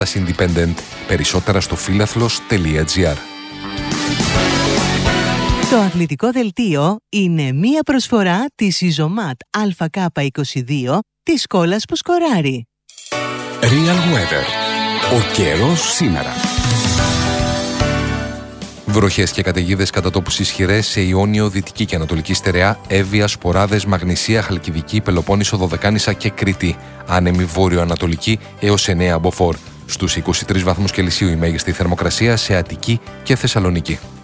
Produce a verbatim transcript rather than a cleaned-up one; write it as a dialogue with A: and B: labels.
A: Independent. Περισσότερα στο φίλαθλος τελεία τζι άρ.
B: Το αθλητικό δελτίο είναι μία προσφορά της Ιζωμάτ Α Κ είκοσι δύο της κόλλας που σκοράρει.
C: Real Weather. Ο καιρός σήμερα.
A: Βροχές και καταιγίδες κατά τόπους ισχυρές σε Ιόνιο, Δυτική και Ανατολική Στερεά, Εύβοια, Σποράδες, Μαγνησία, Χαλκιδική, Πελοπόννησο, Δωδεκάνησα και Κρήτη. Άνεμη βόρειο-ανατολική έως εννέα μποφόρ. Στους είκοσι τρεις βαθμούς Κελσίου η μέγιστη θερμοκρασία σε Αττική και Θεσσαλονίκη.